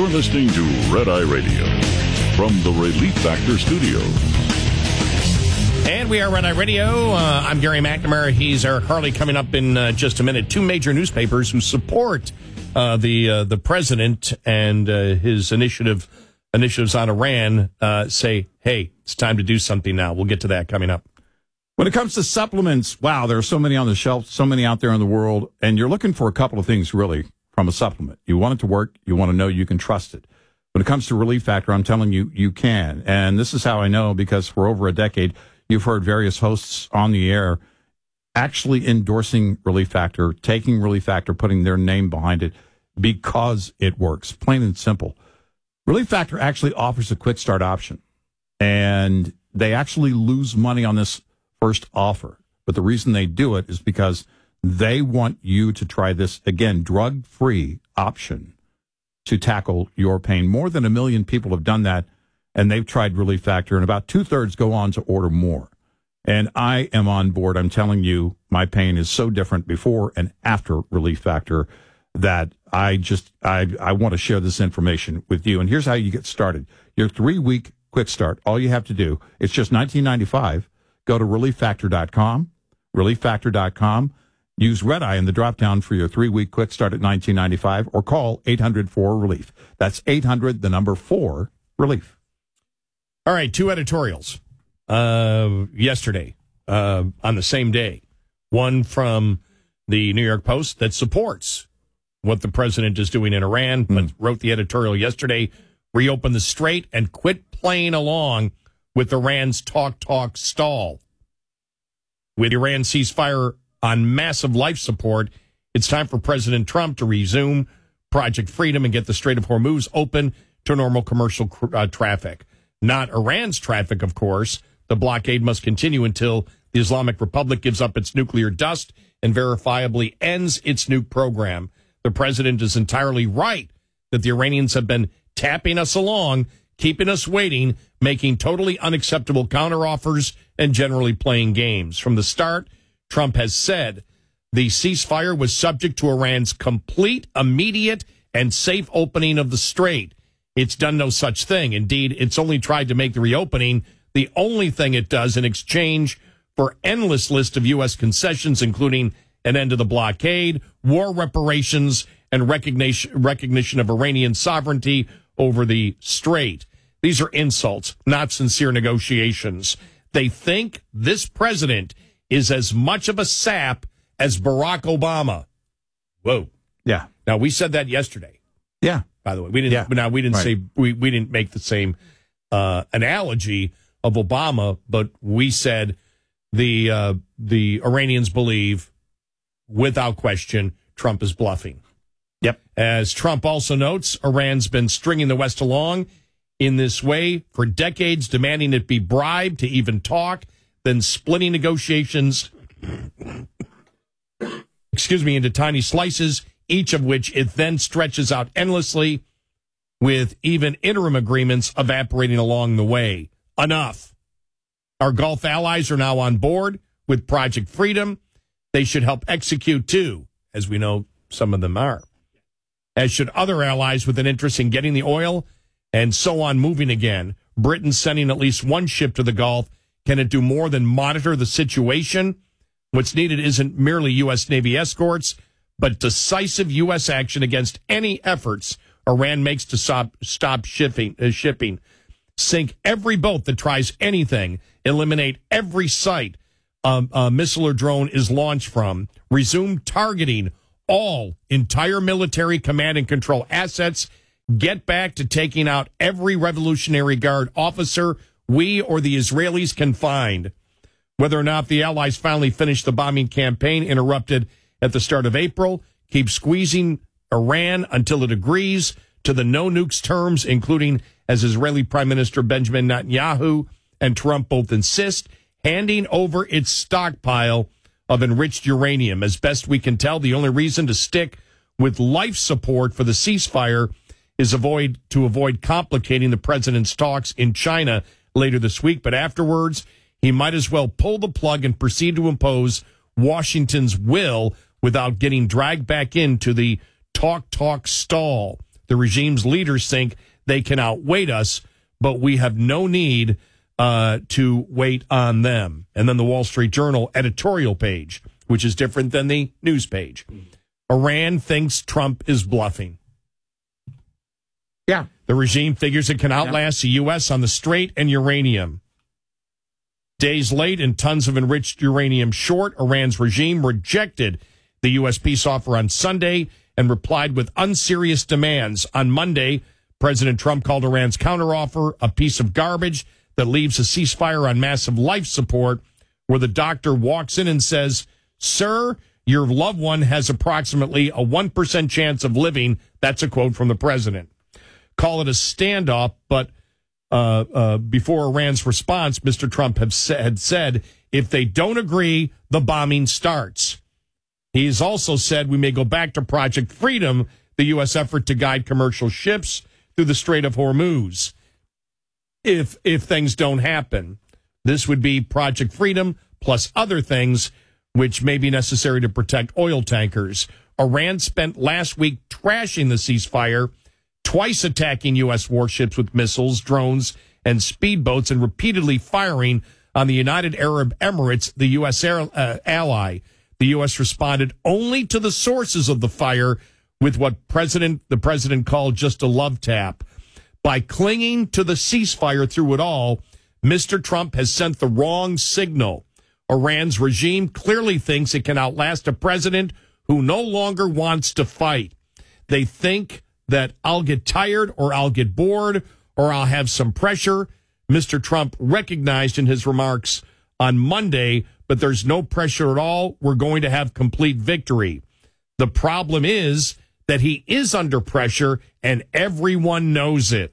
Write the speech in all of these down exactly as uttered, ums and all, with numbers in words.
listening to Red Eye Radio from the Relief Factor Studios. And we are Red Eye Radio. Uh, I'm Gary McNamara. He's Eric Harley. Coming up in uh, just a minute, two major newspapers who support uh, the uh, the president and uh, his initiative initiatives on Iran uh, say, hey, it's time to do something now. We'll get to that coming up. When it comes to supplements, wow, there are so many on the shelf, so many out there in the world, and you're looking for a couple of things, really, from a supplement. You want it to work. You want to know you can trust it. When it comes to Relief Factor, I'm telling you, you can. And this is how I know, because for over a decade, you've heard various hosts on the air actually endorsing Relief Factor, taking Relief Factor, putting their name behind it because it works, plain and simple. Relief Factor actually offers a quick start option, and they actually lose money on this first offer. But the reason they do it is because they want you to try this, again, drug-free option to tackle your pain. More than a million people have done that, and they've tried Relief Factor, and about two-thirds go on to order more. And I am on board. I'm telling you, my pain is so different before and after Relief Factor that I just, I, I want to share this information with you. And here's how you get started. Your three-week quick start, all you have to do, it's just nineteen ninety-five dollars. Go to relief factor dot com, relief factor dot com. Use Red Eye in the drop-down for your three-week quick start at nineteen ninety-five dollars, or call eight hundred four relief. That's eight hundred, the number four, relief. All right, two editorials uh, yesterday uh, on the same day. One from the New York Post that supports what the president is doing in Iran, but mm. wrote the editorial yesterday, reopen the strait and quit playing along with Iran's talk, talk, stall. With Iran's ceasefire on massive life support, it's time for President Trump to resume Project Freedom and get the Strait of Hormuz open to normal commercial uh, traffic. Not Iran's traffic, of course. The blockade must continue until the Islamic Republic gives up its nuclear dust and verifiably ends its nuke program. The president is entirely right that the Iranians have been tapping us along, keeping us waiting, making totally unacceptable counteroffers, and generally playing games. From the start, Trump has said the ceasefire was subject to Iran's complete, immediate, and safe opening of the strait. It's done no such thing. Indeed, it's only tried to make the reopening the only thing it does in exchange for endless list of U S concessions, including an end to the blockade, war reparations, and recognition, recognition of Iranian sovereignty over the strait. These are insults, not sincere negotiations. They think this president is as much of a sap as Barack Obama. Whoa. Yeah. Now, we said that yesterday. Yeah. By the way, we didn't. Yeah. Now, we didn't right. say we, we didn't make the same uh, analogy of Obama, but we said the uh, the Iranians believe, without question, Trump is bluffing. Yep. As Trump also notes, Iran's been stringing the West along in this way for decades, demanding it be bribed to even talk, then splitting negotiations, excuse me, into tiny slices, each of which it then stretches out endlessly, with even interim agreements evaporating along the way. Enough. Our Gulf allies are now on board with Project Freedom. They should help execute, too, as we know some of them are. As should other allies with an interest in getting the oil and so on moving again. Britain sending at least one ship to the Gulf. Can it do more than monitor the situation? What's needed isn't merely U S. Navy escorts, but decisive U S action against any efforts Iran makes to stop, stop shipping, uh, shipping. Sink every boat that tries anything. Eliminate every site um, a missile or drone is launched from. Resume targeting all entire military command and control assets. Get back to taking out every Revolutionary Guard officer we or the Israelis can find. Whether or not the Allies finally finish the bombing campaign interrupted at the start of April, keep squeezing Iran until it agrees to the no nukes terms, including, as Israeli Prime Minister Benjamin Netanyahu and Trump both insist, handing over its stockpile of enriched uranium. As best we can tell, the only reason to stick with life support for the ceasefire is avoid to avoid complicating the president's talks in China later this week. But afterwards, he might as well pull the plug and proceed to impose Washington's will without getting dragged back into the talk, talk, stall. The regime's leaders think they can outweight us, but we have no need uh, to wait on them. And then the Wall Street Journal editorial page, which is different than the news page. Iran thinks Trump is bluffing. Yeah. The regime figures it can outlast the U S on the Strait and uranium. Days late and tons of enriched uranium short, Iran's regime rejected the U S peace offer on Sunday and replied with unserious demands. On Monday, President Trump called Iran's counteroffer a piece of garbage that leaves a ceasefire on massive life support, where the doctor walks in and says, "Sir, your loved one has approximately a one percent chance of living." That's a quote from the president. Call it a standoff, but uh, uh, before Iran's response, Mister Trump have sa- had said, if they don't agree, the bombing starts. He has also said we may go back to Project Freedom, the U S effort to guide commercial ships through the Strait of Hormuz. If if things don't happen, this would be Project Freedom plus other things which may be necessary to protect oil tankers. Iran spent last week trashing the ceasefire, twice attacking U S warships with missiles, drones, and speedboats, and repeatedly firing on the United Arab Emirates, the U S air, uh, ally. The U S responded only to the sources of the fire with what president the president called just a love tap. By clinging to the ceasefire through it all, Mister Trump has sent the wrong signal. Iran's regime clearly thinks it can outlast a president who no longer wants to fight. They think that I'll get tired or I'll get bored or I'll have some pressure. Mister Trump recognized in his remarks on Monday, but there's no pressure at all. We're going to have complete victory. The problem is that he is under pressure and everyone knows it.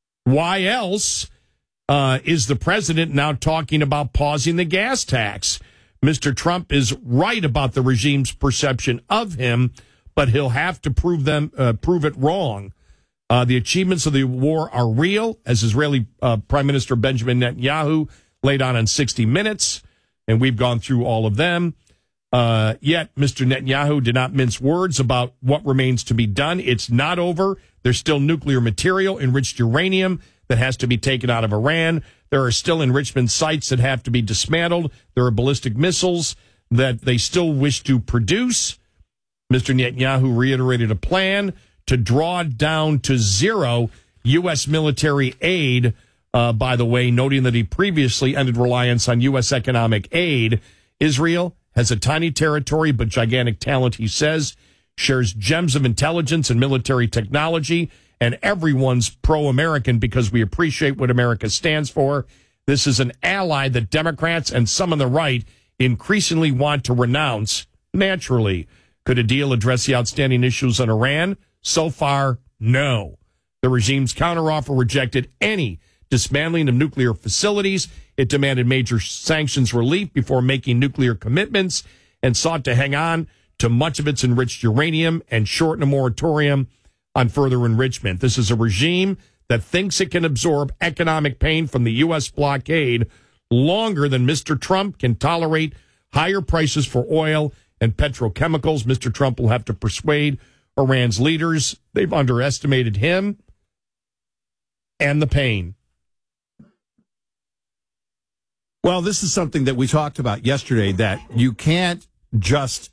Why else uh, is the president now talking about pausing the gas tax? Mister Trump is right about the regime's perception of him, but he'll have to prove them uh, prove it wrong. Uh, the achievements of the war are real, as Israeli uh, Prime Minister Benjamin Netanyahu laid on in sixty minutes, and we've gone through all of them. Uh, yet, Mister Netanyahu did not mince words about what remains to be done. It's not over. There's still nuclear material, enriched uranium, that has to be taken out of Iran. There are still enrichment sites that have to be dismantled. There are ballistic missiles that they still wish to produce. Mister Netanyahu reiterated a plan to draw down to zero U S military aid, uh, by the way, noting that he previously ended reliance on U S economic aid. Israel has a tiny territory, but gigantic talent, he says, shares gems of intelligence and military technology, and everyone's pro-American because we appreciate what America stands for. This is an ally that Democrats and some on the right increasingly want to renounce. Naturally, could a deal address the outstanding issues on Iran? So far, no. The regime's counteroffer rejected any dismantling of nuclear facilities. It demanded major sanctions relief before making nuclear commitments and sought to hang on to much of its enriched uranium and shorten a moratorium on further enrichment. This is a regime that thinks it can absorb economic pain from the U S blockade longer than Mister Trump can tolerate higher prices for oil and petrochemicals. Mister Trump will have to persuade Iran's leaders. They've underestimated him and the pain. Well, this is something that we talked about yesterday, that you can't just...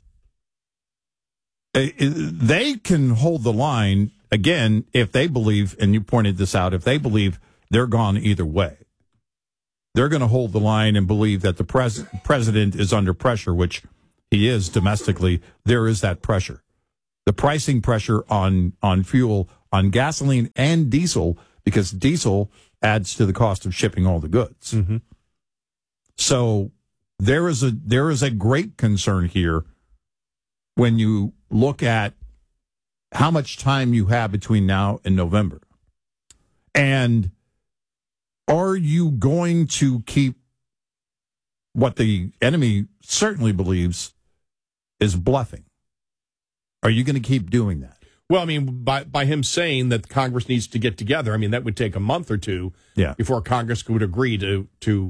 They can hold the line, again, if they believe, and you pointed this out, if they believe they're gone either way. They're going to hold the line and believe that the pres- president is under pressure, which he is domestically. There is that pressure. The pricing pressure on, on fuel, on gasoline and diesel, because diesel adds to the cost of shipping all the goods. Mm-hmm. So there is a there is a great concern here when you look at how much time you have between now and November. And are you going to keep what the enemy certainly believes is bluffing? Are you going to keep doing that? Well, I mean, by by him saying that Congress needs to get together, I mean, that would take a month or two yeah. before Congress would agree to to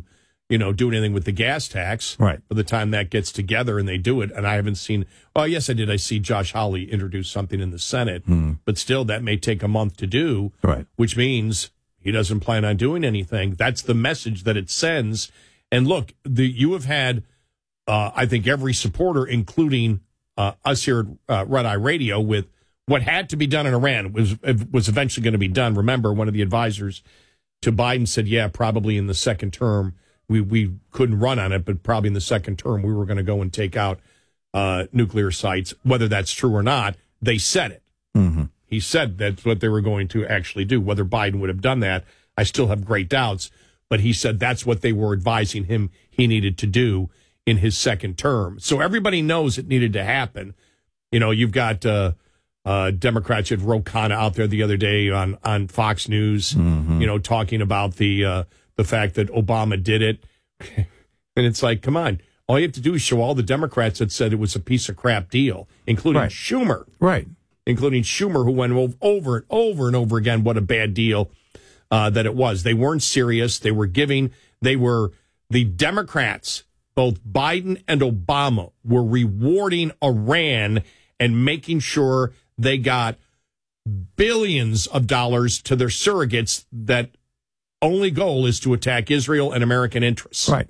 you know, do anything with the gas tax. Right. By the time that gets together and they do it, and I haven't seen. Well, yes, I did. I see Josh Hawley introduce something in the Senate, Hmm. but still, that may take a month to do. Right. Which means he doesn't plan on doing anything. That's the message that it sends. And look, the you have had, uh, I think, every supporter, including uh, us here at uh, Red Eye Radio, with what had to be done in Iran was was eventually going to be done. Remember, one of the advisors to Biden said, "Yeah, probably in the second term." We we couldn't run on it, but probably in the second term we were going to go and take out uh, nuclear sites. Whether that's true or not, they said it. Mm-hmm. He said that's what they were going to actually do. Whether Biden would have done that, I still have great doubts. But he said that's what they were advising him he needed to do in his second term. So everybody knows it needed to happen. You know, you've got uh, uh, Democrats. You had Ro Khanna out there the other day on, on Fox News, Mm-hmm. you know, talking about the uh, the fact that Obama did it. And it's like, come on. All you have to do is show all the Democrats that said it was a piece of crap deal, including Right. Schumer. Right. Including Schumer, who went over and over and over again what a bad deal uh, that it was. They weren't serious. They were giving, they were, the Democrats, both Biden and Obama, were rewarding Iran and making sure they got billions of dollars to their surrogates that only goal is to attack Israel and American interests. Right.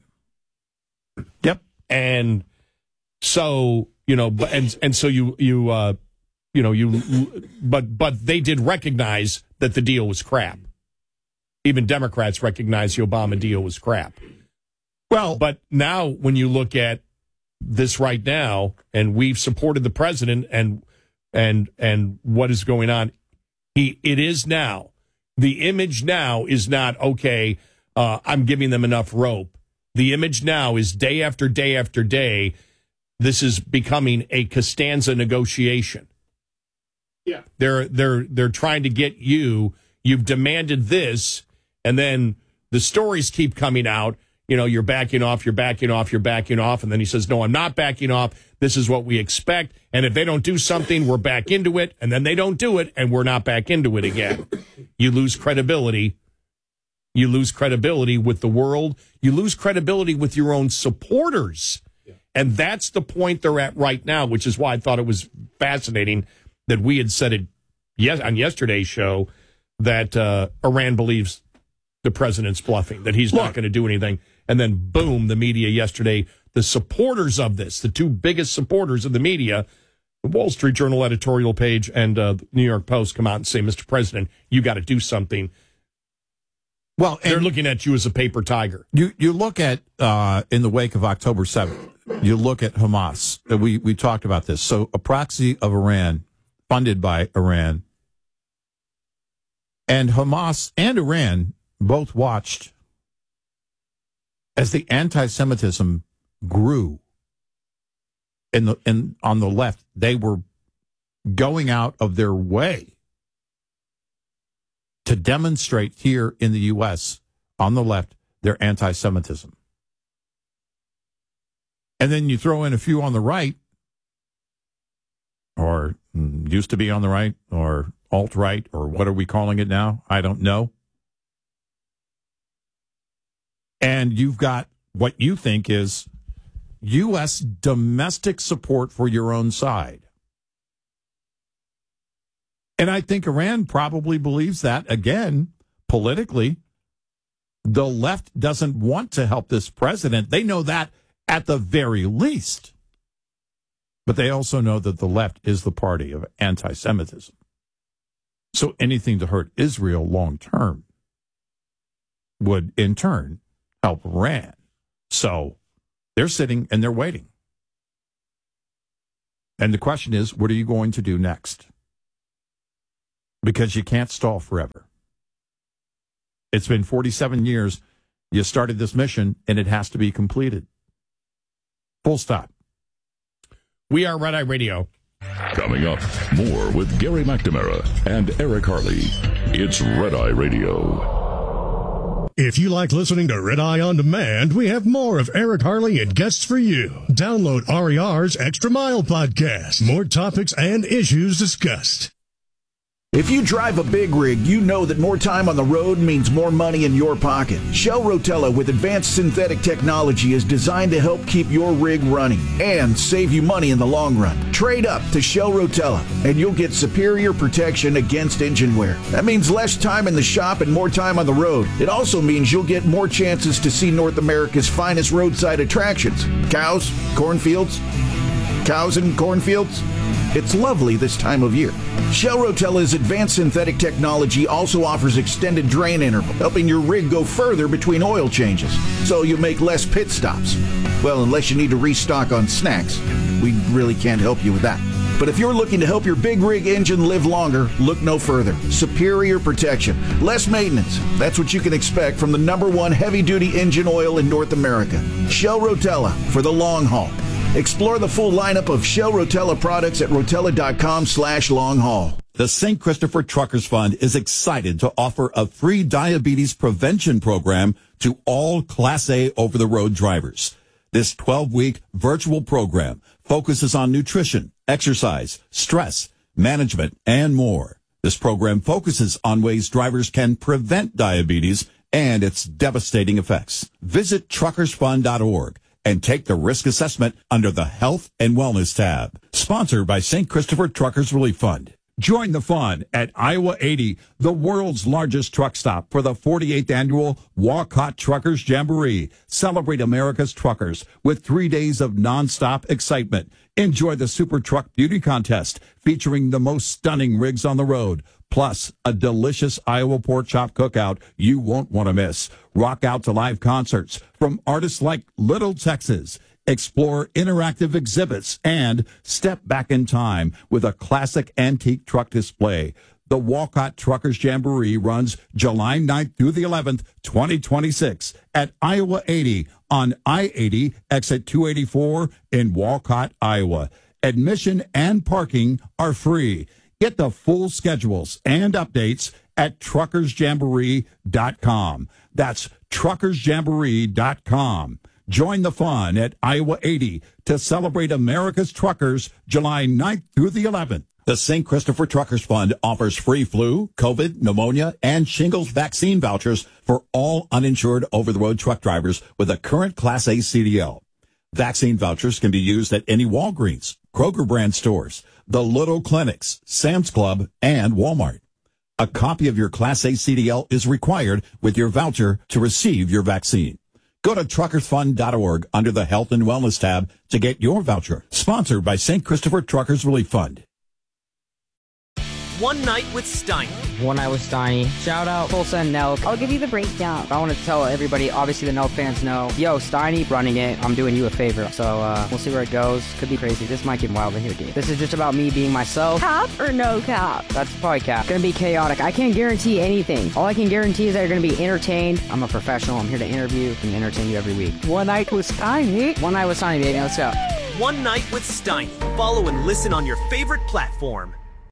Yep. And so, you know, but and and so you you uh you know you but but they did recognize that the deal was crap. Even Democrats recognize the Obama deal was crap. Well, But now when you look at this right now, and we've supported the president and and and what is going on, he it is now. The image now is not, okay, uh, I'm giving them enough rope. The image now is day after day after day, this is becoming a Costanza negotiation. Yeah. They're they're they're trying to get you, you've demanded this, and then the stories keep coming out. You know, you're backing off, you're backing off, you're backing off. And then he says, no, I'm not backing off. This is what we expect. And if they don't do something, we're back into it. And then they don't do it, and we're not back into it again. You lose credibility. You lose credibility with the world. You lose credibility with your own supporters. Yeah. And that's the point they're at right now, which is why I thought it was fascinating that we had said it yes, on yesterday's show that uh, Iran believes the president's bluffing, that he's Look. not going to do anything. And then, boom, the media yesterday, the supporters of this, the two biggest supporters of the media, the Wall Street Journal editorial page and uh, the New York Post come out and say, Mister President, you got to do something. Well, they're looking at you as a paper tiger. You you look at, uh, in the wake of October seventh, you look at Hamas. We, we talked about this. So a proxy of Iran, funded by Iran, and Hamas and Iran both watched as the anti-Semitism grew in the in on the left. They were going out of their way to demonstrate here in the U S on the left their anti-Semitism. And then you throw in a few on the right, or used to be on the right, or alt-right, or what are we calling it now? I don't know. And you've got what you think is U S domestic support for your own side. And I think Iran probably believes that, again, politically. The left doesn't want to help this president. They know that at the very least. But they also know that the left is the party of anti-Semitism. So anything to hurt Israel long term would, in turn, help Iran. So they're sitting and they're waiting. And the question is, what are you going to do next? Because you can't stall forever. It's been forty-seven years. You started this mission, and it has to be completed. Full stop. We are Red Eye Radio. Coming up, more with Gary McNamara and Eric Harley. It's Red Eye Radio. If you like listening to Red Eye On Demand, we have more of Eric Harley and guests for you. Download R E R's Extra Mile podcast. More topics and issues discussed. If you drive a big rig, you know that more time on the road means more money in your pocket. Shell Rotella with advanced synthetic technology is designed to help keep your rig running and save you money in the long run. Trade up to Shell Rotella and you'll get superior protection against engine wear. That means less time in the shop and more time on the road. It also means you'll get more chances to see North America's finest roadside attractions. Cows, cornfields, cows and cornfields. It's lovely this time of year. Shell Rotella's advanced synthetic technology also offers extended drain interval, helping your rig go further between oil changes, so you make less pit stops. Well, unless you need to restock on snacks. We really can't help you with that. But if you're looking to help your big rig engine live longer, look no further. Superior protection, less maintenance. That's what you can expect from the number one heavy-duty engine oil in North America. Shell Rotella for the long haul. Explore the full lineup of Shell Rotella products at rotella.com slash long haul. The Saint Christopher Truckers Fund is excited to offer a free diabetes prevention program to all Class A over-the-road drivers. This twelve-week virtual program focuses on nutrition, exercise, stress, management, and more. This program focuses on ways drivers can prevent diabetes and its devastating effects. Visit truckers fund dot org. and take the risk assessment under the Health and Wellness tab. Sponsored by Saint Christopher Truckers Relief Fund. Join the fun at Iowa eighty, the world's largest truck stop, for the forty-eighth annual Walcott Truckers Jamboree. Celebrate America's truckers with three days of nonstop excitement. Enjoy the Super Truck Beauty Contest featuring the most stunning rigs on the road, plus a delicious Iowa pork chop cookout you won't want to miss. Rock out to live concerts from artists like Little Texas. Explore interactive exhibits and step back in time with a classic antique truck display. The Walcott Truckers Jamboree runs July ninth through the eleventh, twenty twenty-six at Iowa eighty on I eighty, exit two eighty-four in Walcott, Iowa. Admission and parking are free. Get the full schedules and updates at truckers jamboree dot com. That's truckers jamboree dot com. Join the fun at Iowa eighty to celebrate America's truckers July ninth through the eleventh. The Saint Christopher Truckers Fund offers free flu, COVID, pneumonia, and shingles vaccine vouchers for all uninsured over-the-road truck drivers with a current Class A C D L. Vaccine vouchers can be used at any Walgreens, Kroger brand stores, the Little Clinics, Sam's Club, and Walmart. A copy of your Class A C D L is required with your voucher to receive your vaccine. Go to truckers fund dot org under the Health and Wellness tab to get your voucher. Sponsored by Saint Christopher Truckers Relief Fund. One Night with Steiny. One Night with Steiny. Shout out Tulsa and Nelk. I'll give you the breakdown. I want to tell everybody, obviously the Nelk fans know, yo, Steiny running it. I'm doing you a favor. So uh, we'll see where it goes. Could be crazy. This might get wild in here, dude. This is just about me being myself. Cap or no cap? That's probably cap. It's going to be chaotic. I can't guarantee anything. All I can guarantee is that you're going to be entertained. I'm a professional. I'm here to interview and entertain you every week. One Night with Steiny. One Night with Steiny, baby. Let's go. One Night with Steiny. Follow and listen on your favorite platform.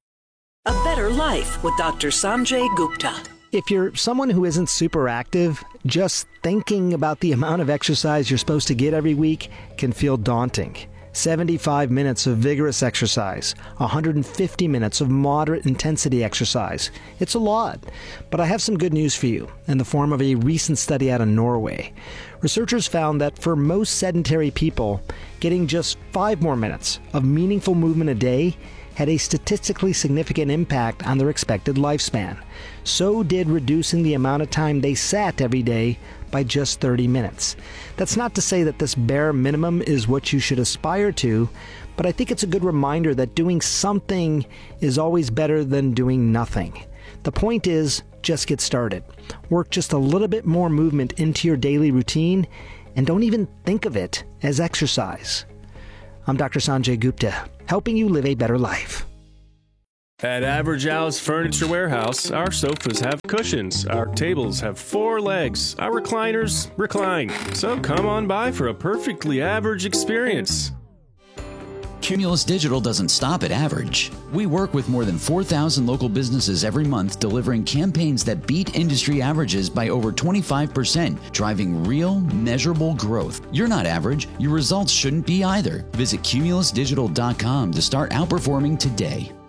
A Better Life with Doctor Sanjay Gupta. If you're someone who isn't super active, just thinking about the amount of exercise you're supposed to get every week can feel daunting. seventy-five minutes of vigorous exercise, one hundred fifty minutes of moderate intensity exercise. It's a lot. But I have some good news for you in the form of a recent study out of Norway. Researchers found that for most sedentary people, getting just five more minutes of meaningful movement a day had a statistically significant impact on their expected lifespan. So did reducing the amount of time they sat every day by just thirty minutes. That's not to say that this bare minimum is what you should aspire to, but I think it's a good reminder that doing something is always better than doing nothing. The point is, just get started. Work just a little bit more movement into your daily routine, and don't even think of it as exercise. I'm Doctor Sanjay Gupta, helping you live a better life. At Average Al's Furniture Warehouse, our sofas have cushions, our tables have four legs, our recliners recline. So come on by for a perfectly average experience. Cumulus Digital doesn't stop at average. We work with more than four thousand local businesses every month, delivering campaigns that beat industry averages by over twenty-five percent, driving real, measurable growth. You're not average. Your results shouldn't be either. Visit cumulus digital dot com to start outperforming today.